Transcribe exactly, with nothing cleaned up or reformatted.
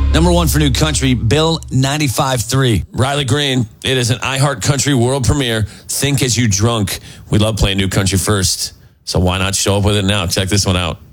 Number one for New Country, Bill ninety-five three. Riley Green, it is an iHeart Country world premiere. Think as you drunk. We love playing New Country first, so why not show up with it now? Check this one out.